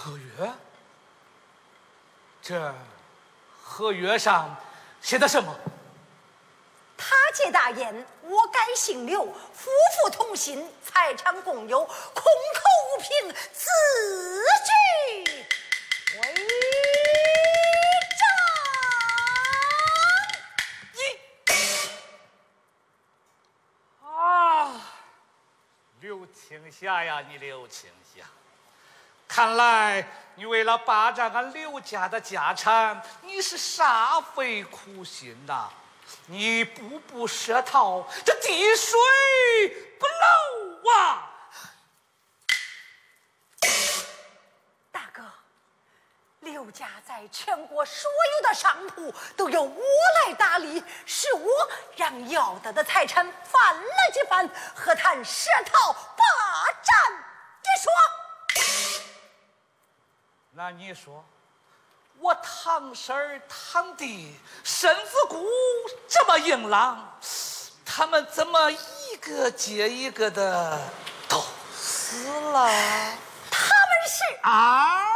合约？这合约上写的什么？ 他借大言，我改姓刘，夫妇同心，财产共有，空口无凭，字据为证。 刘青霞呀，你刘青霞，看来你为了霸占俺刘家的家产，你是煞费苦心呐！你步步设套，这滴水不漏啊！ 大哥，刘家在全国所有的商铺都由我来打理，是我让要得的财产翻了几番，何谈设套霸占之说？ 那你说，我堂婶儿堂弟身子骨这么硬朗，他们怎么一个接一个的都死了？ 他们是啊！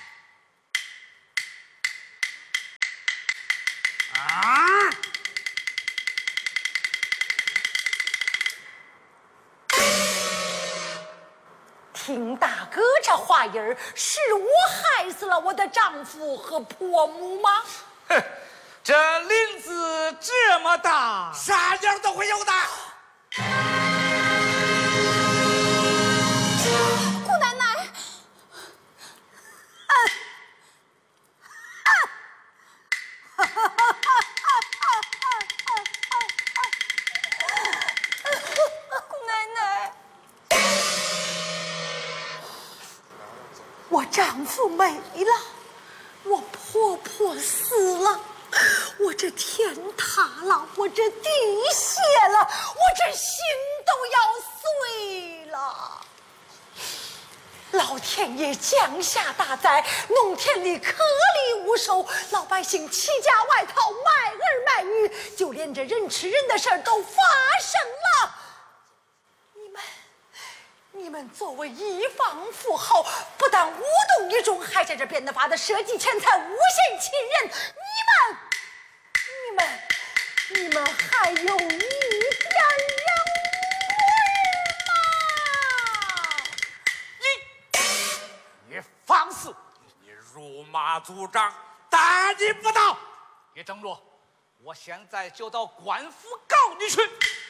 听大哥这话音儿，是我害死了我的丈夫和婆母吗？ 哼，这林子这么大， 啥样都会有的。 姑奶奶，姑奶奶。我丈夫没了，我婆婆死了，我这天塌了，我这地陷了，我这心都要碎了。老天爷降下大灾，农田里颗粒无收，老百姓弃家外逃，卖儿卖女，就连这人吃人的事儿都发生了。你们作为一方富豪，不但无动于衷，还在这变得法的设计钱财，诬陷亲人。你们还有一点人味吗？ 你放肆！ 你辱骂族长，大逆不道！ 叶正罗，我现在就到官府告你去。